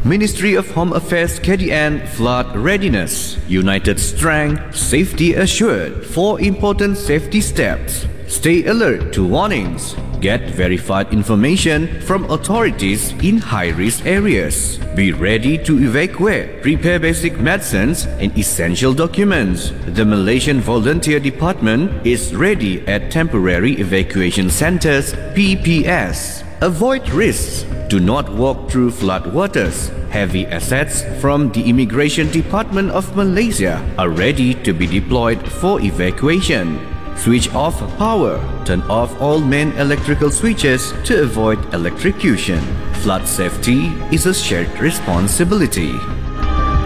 Ministry of Home Affairs KDN Flood Readiness. United Strength, Safety Assured. 4 important safety steps. Stay alert to warnings. Get verified information from authorities in high-risk areas. Be ready to evacuate. Prepare basic medicines and essential documents. The Malaysian Volunteer Department is ready at Temporary Evacuation Centers (PPS). Avoid risks. Do not walk through flood waters. Heavy assets from the Immigration Department of Malaysia are ready to be deployed for evacuation. Switch off power. Turn off all main electrical switches to avoid electrocution. Flood safety is a shared responsibility.